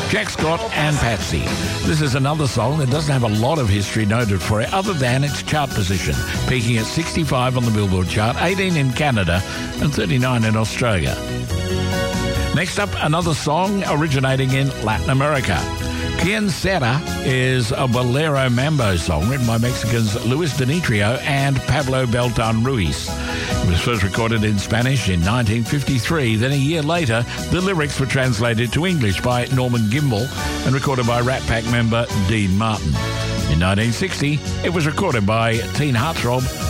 Jack Scott and Patsy. This is another song that doesn't have a lot of history noted for it other than its chart position, peaking at 65 on the Billboard chart, 18 in Canada and 39 in Australia. Next up, another song originating in Latin America. Quien Será is a bolero mambo song written by Mexicans Luis Demetrio and Pablo Beltran Ruiz. It was first recorded in Spanish in 1953. Then a year later, the lyrics were translated to English by Norman Gimbel and recorded by Rat Pack member Dean Martin. In 1960, it was recorded by Teen Heartthrob